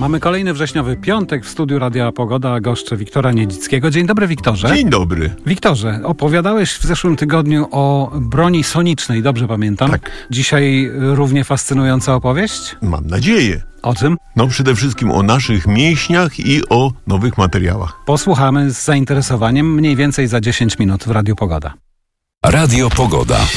Mamy kolejny wrześniowy piątek w studiu Radia Pogoda. Goszczę Wiktora Niedzickiego. Dzień dobry, Wiktorze. Dzień dobry. Wiktorze, opowiadałeś w zeszłym tygodniu o broni sonicznej, dobrze pamiętam? Tak. Dzisiaj równie fascynująca opowieść? Mam nadzieję. O czym? No przede wszystkim o naszych mięśniach i o nowych materiałach. Posłuchamy z zainteresowaniem mniej więcej za 10 minut w Radiu Pogoda. Radio Pogoda.